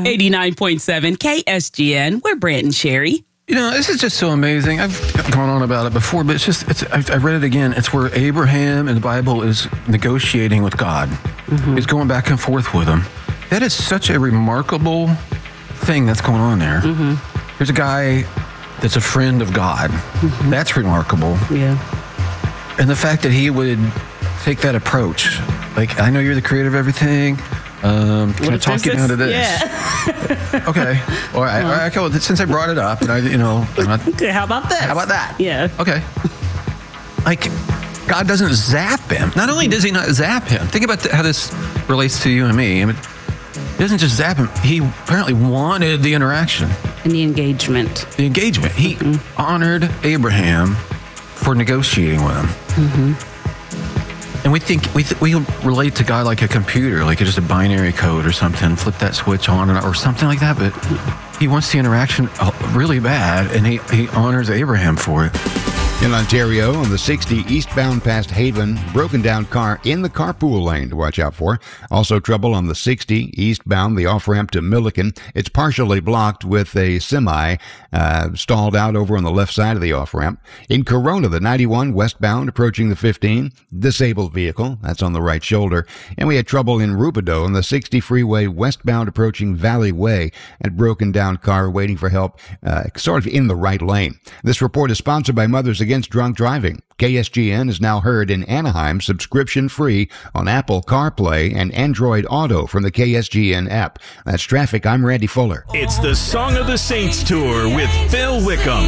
89.7 KSGN. We're Brant and Sherry. You know, this is just so amazing. I've gone on about it before, but I read it again. It's where Abraham in the Bible is negotiating with God. Mm-hmm. He's going back and forth with him. That is such a remarkable thing that's going on there. Mm-hmm. There's a guy that's a friend of God. Mm-hmm. That's remarkable. Yeah. And the fact that he would take that approach, like, I know you're the creator of everything. Can I talk you down to this? Yeah. Okay. All right. Well, since I brought it up, and okay, how about this? How about that? Yeah. Okay. Like, God doesn't zap him. Not only does he not zap him, think about how this relates to you and me. I mean, he doesn't just zap him. He apparently wanted the interaction. And the engagement. He honored Abraham for negotiating with him. Mm-hmm. And we think we relate to God like a computer, like it's just a binary code or something. Flip that switch on or something like that. But he wants the interaction really bad, and he honors Abraham for it. In Ontario, on the 60 eastbound past Haven, broken down car in the carpool lane to watch out for. Also trouble on the 60 eastbound, the off-ramp to Milliken. It's partially blocked with a semi stalled out over on the left side of the off-ramp. In Corona, the 91 westbound approaching the 15, disabled vehicle, that's on the right shoulder. And we had trouble in Rubidoux on the 60 freeway westbound approaching Valley Way, and broken down car waiting for help sort of in the right lane. This report is sponsored by Mothers Against Drunk Driving. KSGN is now heard in Anaheim subscription-free on Apple CarPlay and Android Auto from the KSGN app. That's traffic. I'm Randy Fuller. It's the Song of the Saints Tour with Phil Wickham.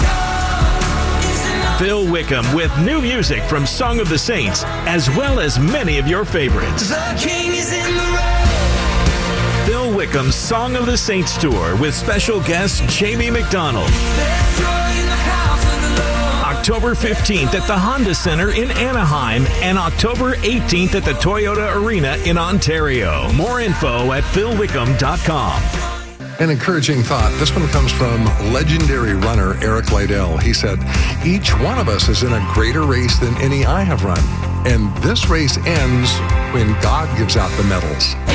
Phil Wickham with new music from Song of the Saints, as well as many of your favorites. Phil Wickham's Song of the Saints Tour with special guest Jamie McDonald. October 15th at the Honda Center in Anaheim and October 18th at the Toyota Arena in Ontario. More info at philwickham.com. An encouraging thought. This one comes from legendary runner Eric Liddell. He said, "Each one of us is in a greater race than any I have run. And this race ends when God gives out the medals."